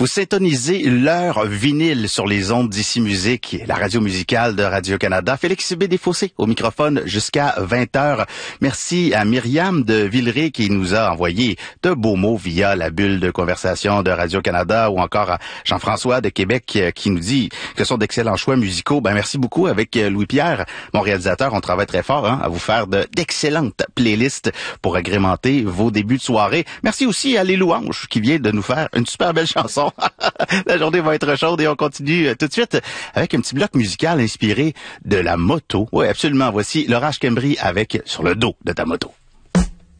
Vous syntonisez l'heure vinyle sur les ondes d'Ici Musique, la radio musicale de Radio-Canada. Félix Bédéfossé au microphone jusqu'à 20h. Merci à Myriam de Villeray qui nous a envoyé de beaux mots via la bulle de conversation de Radio-Canada, ou encore à Jean-François de Québec qui nous dit que ce sont d'excellents choix musicaux. Merci beaucoup. Avec Louis-Pierre, mon réalisateur, on travaille très fort à vous faire d'excellentes playlists pour agrémenter vos débuts de soirée. Merci aussi à Les Louanges qui vient de nous faire une super belle chanson. La journée va être chaude et on continue tout de suite avec un petit bloc musical inspiré de la moto. Oui, absolument. Voici l'Orage Cambry avec Sur le dos de ta moto.